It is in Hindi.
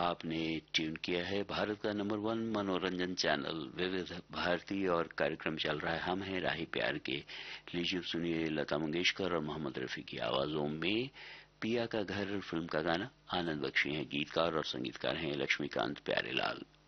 आपने ट्यून किया है भारत का नंबर 1 मनोरंजन चैनल विविध भारती और कार्यक्रम चल रहा है हम हैं राही प्यार के। लीजिए सुनिए लता मंगेशकर और मोहम्मद रफी की आवाजों में पिया का घर फिल्म का गाना। आनंद बख्शी हैं गीतकार और संगीतकार हैं लक्ष्मीकांत प्यारेलाल।